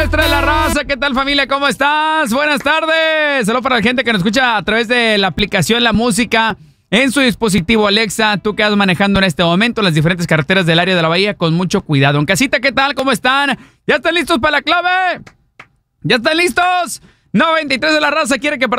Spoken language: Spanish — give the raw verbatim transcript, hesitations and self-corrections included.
noventa y tres de la raza, ¿qué tal familia? ¿Cómo estás? Buenas tardes. Saludos para la gente que nos escucha a través de la aplicación La Música en su dispositivo Alexa. Tú que vas manejando en este momento las diferentes carreteras del área de la Bahía con mucho cuidado. En casita, ¿qué tal? ¿Cómo están? ¿Ya están listos para la clave? ¿Ya están listos? noventa y tres de la raza quiere que